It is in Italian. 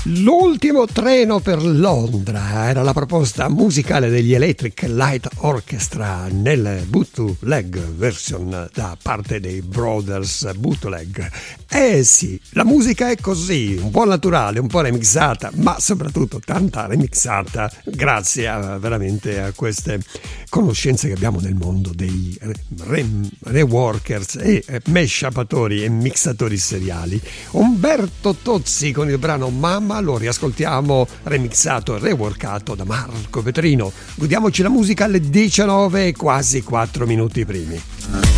L'ultimo treno per Londra era la proposta musicale degli Electric Light Orchestra nel bootleg version da parte dei Brothers Bootleg. Sì, la musica è così, un po' naturale, un po' remixata, ma soprattutto tanta remixata grazie veramente a queste conoscenze che abbiamo nel mondo dei reworkers e mashupatori e mixatori seriali. Umberto Tozzi con il brano Mamma, lo riascoltiamo remixato e reworkato da Marco Petrino. Godiamoci la musica alle 19 e quasi 4 minuti primi.